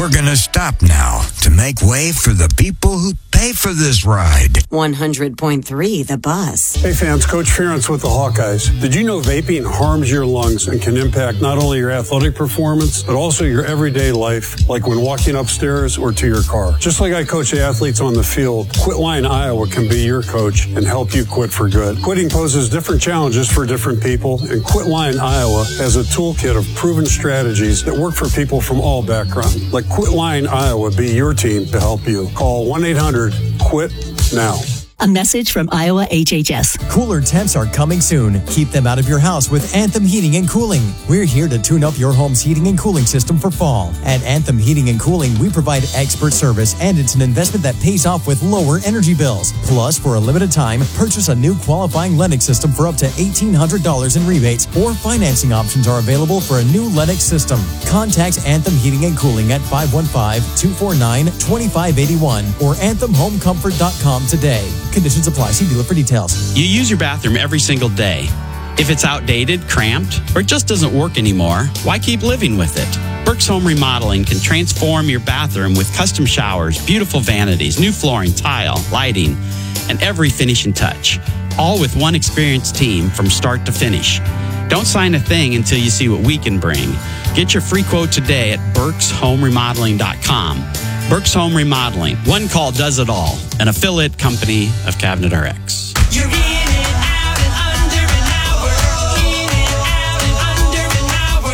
We're going to stop now to make way for the people who pay for this ride. 100.3 The Buzz. Hey fans, Coach Ferentz with the Hawkeyes. Did you know vaping harms your lungs and can impact not only your athletic performance, but also your everyday life, like when walking upstairs or to your car? Just like I coach athletes on the field, Quitline Iowa can be your coach and help you quit for good. Quitting poses different challenges for different people, and Quitline Iowa has a toolkit of proven strategies that work for people from all backgrounds. Let Quitline Iowa be your team to help you. Call 1-800-QUIT-NOW. A message from Iowa HHS. Cooler temps are coming soon. Keep them out of your house with Anthem Heating and Cooling. We're here to tune up your home's heating and cooling system for fall. At Anthem Heating and Cooling, we provide expert service, and it's an investment that pays off with lower energy bills. Plus, for a limited time, purchase a new qualifying Lennox system for up to $1,800 in rebates, or financing options are available for a new Lennox system. Contact Anthem Heating and Cooling at 515-249-2581 or anthemhomecomfort.com today. Conditions apply. See dealer for details. You use your bathroom every single day. If it's outdated, cramped, or it just doesn't work anymore, why keep living with it? Burke's Home Remodeling can transform your bathroom with custom showers, beautiful vanities, new flooring, tile, lighting, and every finishing touch, all with one experienced team from start to finish. Don't sign a thing until you see what we can bring. Get your free quote today at Burke'sHomeRemodeling.com. Burke's Home Remodeling. One call does it all. An affiliate company of Cabinet RX. You're in and out and under an hour. In and out and under an hour.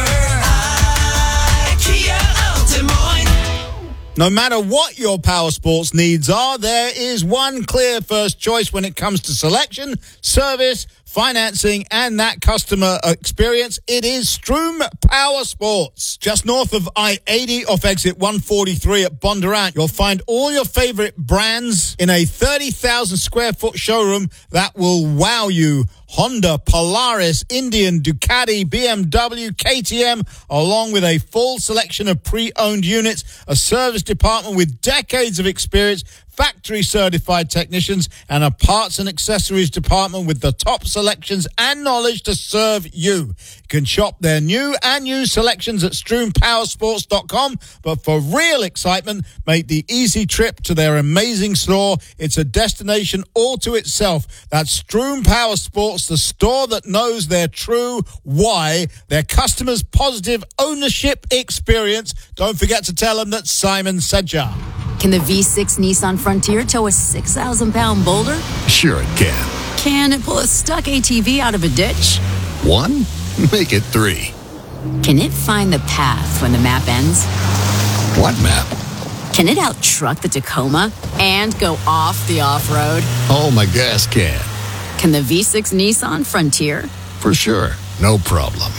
Kia of Des Moines. No matter what your power sports needs are, there is one clear first choice when it comes to selection, service, financing, and that customer experience. It is Stroom Power Sports. Just north of I-80 off exit 143 at Bondurant, you'll find all your favorite brands in a 30,000 square foot showroom that will wow you. Honda, Polaris, Indian, Ducati, BMW, KTM, along with a full selection of pre-owned units, a service department with decades of experience, factory certified technicians, and a parts and accessories department with the top selections and knowledge to serve you. You can shop their new and used selections at StroomPowersports.com, but for real excitement, make the easy trip to their amazing store. It's a destination all to itself. That's Stroom Power Sports, the store that knows their true why, their customers' positive ownership experience. Don't forget to tell them that Simon sent ya. Can the V6 Nissan Frontier tow a 6,000-pound boulder? Sure it can. Can it pull a stuck ATV out of a ditch? 1? Make it 3. Can it find the path when the map ends? What map? Can it out-truck the Tacoma and go off the off-road? Oh, my gas can. Can the V6 Nissan Frontier? For sure. No problem.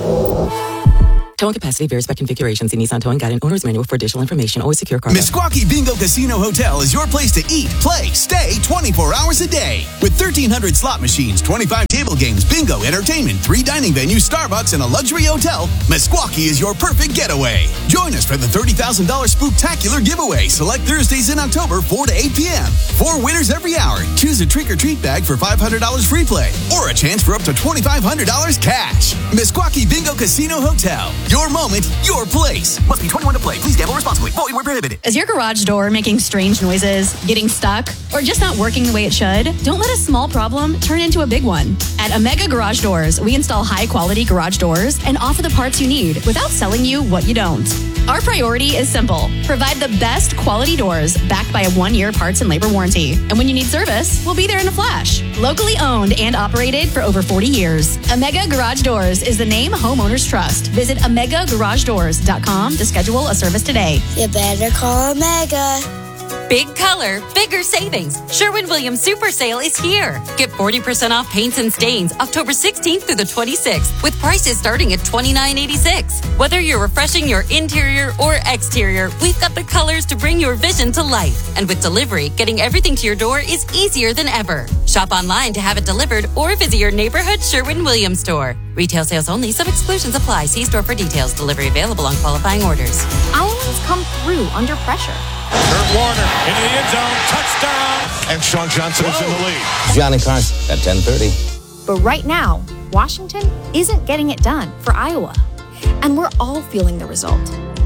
Towing capacity varies by configuration. See Nissan Towing Guide and Owner's Manual for additional information. Always secure cargo. Meskwaki Bingo Casino Hotel is your place to eat, play, stay 24 hours a day. With 1,300 slot machines, 25 table games, bingo, entertainment, 3 dining venues, Starbucks, and a luxury hotel, Meskwaki is your perfect getaway. Join us for the $30,000 Spooktacular giveaway. Select Thursdays in October, 4 to 8 p.m. 4 winners every hour. Choose a trick-or-treat bag for $500 free play or a chance for up to $2,500 cash. Meskwaki Bingo Casino Hotel. Your moment, your place. Must be 21 to play. Please gamble responsibly. Void where prohibited. Is your garage door making strange noises, getting stuck, or just not working the way it should? Don't let a small problem turn into a big one. At Omega Garage Doors, we install high-quality garage doors and offer the parts you need without selling you what you don't. Our priority is simple. Provide the best quality doors backed by a 1-year parts and labor warranty. And when you need service, we'll be there in a flash. Locally owned and operated for over 40 years. Omega Garage Doors is the name homeowners trust. Visit OmegaGarageDoors.com to schedule a service today. You better call Omega. Big color, bigger savings. Sherwin-Williams Super Sale is here. Get 40% off paints and stains October 16th through the 26th with prices starting at $29.86. Whether you're refreshing your interior or exterior, we've got the colors to bring your vision to life. And with delivery, getting everything to your door is easier than ever. Shop online to have it delivered or visit your neighborhood Sherwin-Williams store. Retail sales only. Some exclusions apply. See store for details. Delivery available on qualifying orders. Iowans come through under pressure. Kurt Warner into the end zone. Touchdown. And Sean Johnson is in the lead. Johnny Carson at 10:30. But right now, Washington isn't getting it done for Iowa. And we're all feeling the result.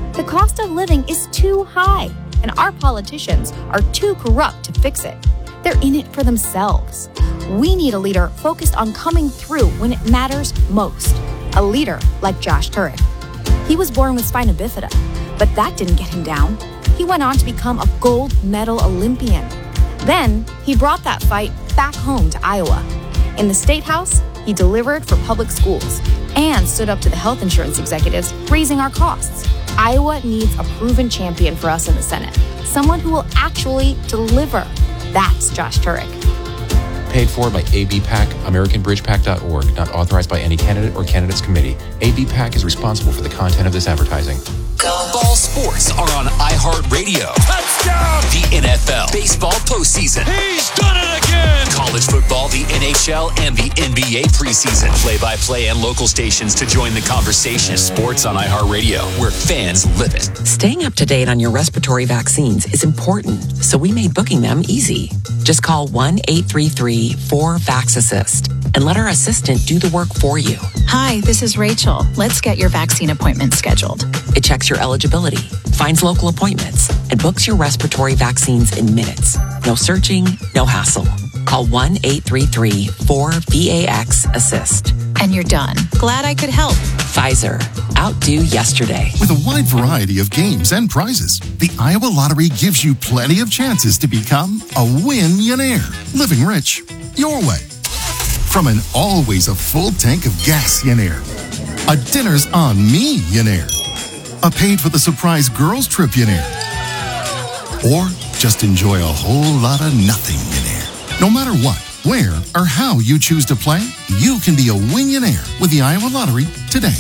The cost of living is too high, and our politicians are too corrupt to fix it. They're in it for themselves. We need a leader focused on coming through when it matters most. A leader like Josh Turek. He was born with spina bifida, but that didn't get him down. He went on to become a gold medal Olympian. Then, he brought that fight back home to Iowa. In the State House, he delivered for public schools and stood up to the health insurance executives, raising our costs. Iowa needs a proven champion for us in the Senate. Someone who will actually deliver. That's Josh Turek. Paid for by ABPAC, AmericanBridgePAC.org, not authorized by any candidate or candidates committee. ABPAC is responsible for the content of this advertising. Ball sports are on iHeartRadio. Touchdown! The NFL, baseball postseason. He's done it again! College football, the NHL, and the NBA preseason. Play-by-play and local stations to join the conversation. Sports on iHeartRadio, where fans live it. Staying up to date on your respiratory vaccines is important, so we made booking them easy. Just call 1-833-4VAX-ASSIST and let our assistant do the work for you. Hi, this is Rachel. Let's get your vaccine appointment scheduled. It checks your eligibility, finds local appointments, and books your respiratory vaccines in minutes. No searching, no hassle. Call 1-833-4VAX-ASSIST. And you're done. Glad I could help. Pfizer. Outdo yesterday. With a wide variety of games and prizes, the Iowa Lottery gives you plenty of chances to become a win-yonaire. Living rich your way. From an always a full tank of gas-yonaire, a dinner's on me-yonaire, a paid for the surprise girls trip-yonaire, or just enjoy a whole lot of nothing-yonaire. No matter what, where, or how you choose to play, you can be a win-yonaire with the Iowa Lottery today.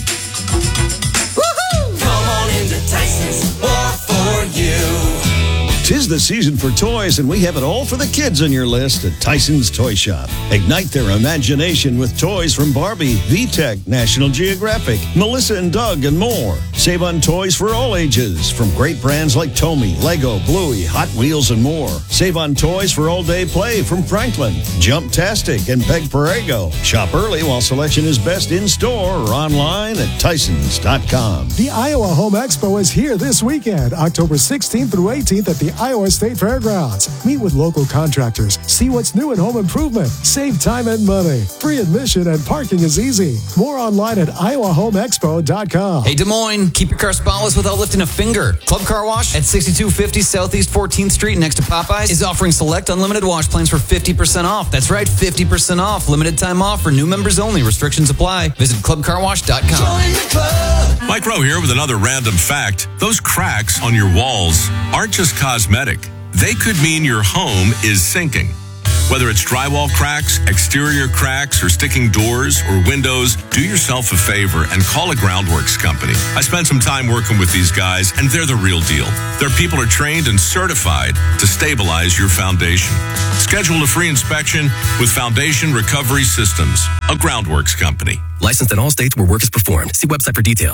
Woohoo! Come on into Tyson's, more for you. 'Tis the season for toys, and we have it all for the kids on your list at Tyson's Toy Shop. Ignite their imagination with toys from Barbie, VTech, National Geographic, Melissa and Doug, and more. Save on toys for all ages, from great brands like Tomy, Lego, Bluey, Hot Wheels, and more. Save on toys for all-day play from Franklin, Jumptastic, and Peg Perego. Shop early while selection is best in-store or online at Tysons.com. The Iowa Home Expo is here this weekend, October 16th through 18th at the Iowa State Fairgrounds. Meet with local contractors, see what's new in home improvement, save time and money. Free admission and parking is easy. More online at iowahomexpo.com. Hey, Des Moines, keep your car spotless without lifting a finger. Club Car Wash at 6250 Southeast 14th Street next to Popeyes is offering select unlimited wash plans for 50% off. That's right, 50% off. Limited time off for new members only. Restrictions apply. Visit clubcarwash.com. Join the club. Mike Rowe here with another random fact. Those cracks on your walls aren't just cosmetic. They could mean your home is sinking. Whether it's drywall cracks, exterior cracks, or sticking doors or windows, do yourself a favor and call a Groundworks company. I spent some time working with these guys, and they're the real deal. Their people are trained and certified to stabilize your foundation. Schedule a free inspection with Foundation Recovery Systems, a Groundworks company. Licensed in all states where work is performed. See website for details.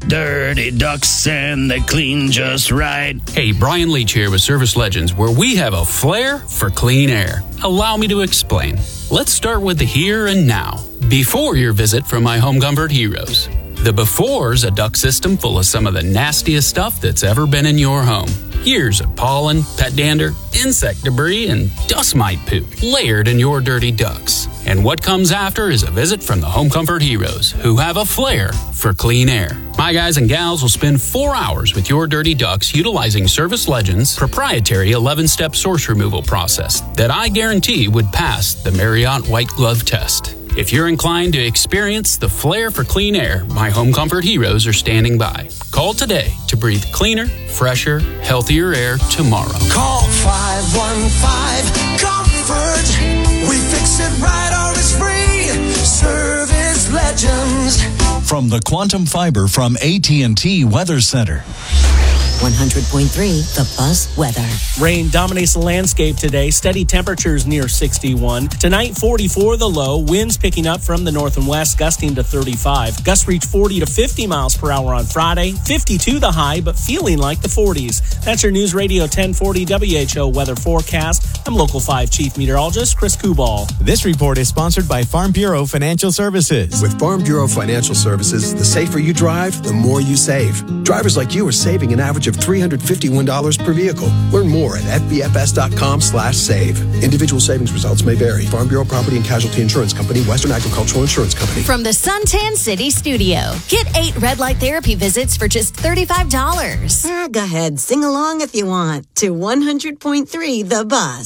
Dirty ducks and they clean just right. Hey, Brian Leach here with Service Legends, where we have a flair for clean air. Allow me to explain. Let's start with the here and now. Before your visit from my Home Comfort Heroes. The before's a duct system full of some of the nastiest stuff that's ever been in your home. Years of pollen, pet dander, insect debris, and dust mite poop layered in your dirty ducts. And what comes after is a visit from the Home Comfort Heroes, who have a flair for clean air. My guys and gals will spend 4 hours with your dirty ducts utilizing Service Legends' proprietary 11-step source removal process that I guarantee would pass the Marriott White Glove test. If you're inclined to experience the flair for clean air, my Home Comfort Heroes are standing by. Call today to breathe cleaner, fresher, healthier air tomorrow. Call 515-COMFORT. We fix it right or it's free. Service Legends. From the Quantum Fiber from AT&T Weather Center. 100.3 The Buzz weather. Rain dominates the landscape today. Steady temperatures near 61. Tonight, 44 the low. Winds picking up from the north and west, gusting to 35. Gusts reach 40 to 50 miles per hour on Friday. 52 the high, but feeling like the 40s. That's your News Radio 1040 WHO weather forecast. I'm Local 5 Chief Meteorologist Chris Kubal. This report is sponsored by Farm Bureau Financial Services. With Farm Bureau Financial Services, the safer you drive, the more you save. Drivers like you are saving an average of $351 per vehicle. Learn more at fbfs.com/save. Individual savings results may vary. Farm Bureau Property and Casualty Insurance Company, Western Agricultural Insurance Company. From the Suntan City Studio, get 8 red light therapy visits for just $35. Go ahead, sing along if you want to 100.3 The Buzz.